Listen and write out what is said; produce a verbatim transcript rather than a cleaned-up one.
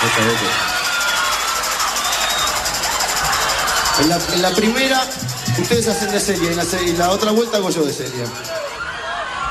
Esta vez. En la, en la primera, ustedes hacen de Celia, y en la, en la otra vuelta hago yo de Celia.